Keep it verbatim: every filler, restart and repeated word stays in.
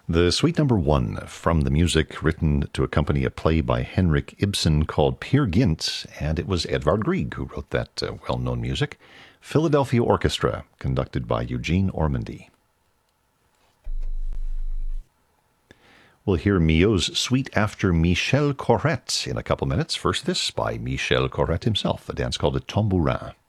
The suite number one from the music written to accompany a play by Henrik Ibsen called Peer Gynt, and it was Edvard Grieg who wrote that uh, well-known music. Philadelphia Orchestra, conducted by Eugene Ormandy. We'll hear Milhaud's suite after Michel Corrette in a couple minutes. First, this by Michel Corrette himself, a dance called a tambourin.